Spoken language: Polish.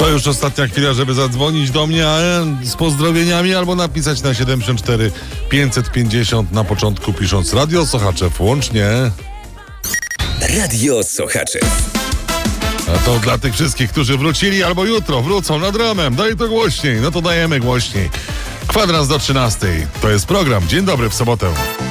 To już ostatnia chwila, żeby zadzwonić do mnie z pozdrowieniami albo napisać na 74 550 na początku pisząc Radio Sochaczew łącznie. Radio Sochaczew. A to dla tych wszystkich, którzy wrócili albo jutro wrócą nad ranem. Daj to głośniej. No to dajemy głośniej. Kwadrans do 13. To jest program Dzień Dobry w sobotę.